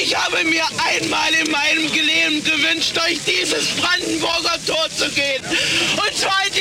Ich habe mir einmal in meinem Leben gewünscht, durch dieses Brandenburger Tor zu gehen. Und zwar in